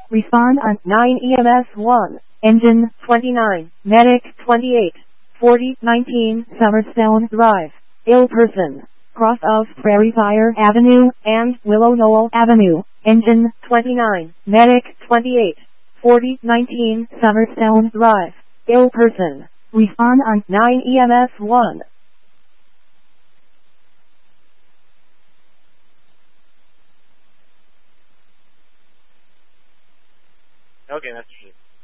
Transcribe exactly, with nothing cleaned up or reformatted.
Respond on nine E M S one. engine twenty-nine. Medic twenty-eight. forty nineteen Summerstone Drive. Ill person. Cross of Prairie Fire Avenue and Willow Knoll Avenue. Engine twenty-nine. Medic twenty-eight. forty nineteen Summerstone Drive. Ill person. Respond on nine E M S one. Okay, Master Chief.